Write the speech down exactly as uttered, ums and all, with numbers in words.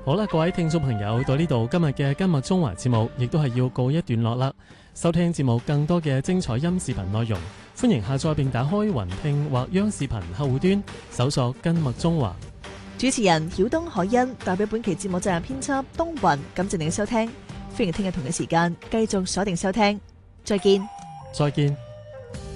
好啦，各位聽眾朋友，到呢度今日嘅今日中華節目亦都係要告一段落啦。收聽節目更多嘅精彩音視頻內容，歡迎下載並打開雲聽或央視頻客戶端，搜索今日中華。 主持人曉東海欣代表本期節目責任編輯東雲，感謝您嘅收聽，歡迎聽日同嘅時間繼續鎖定收聽，再見。 再見。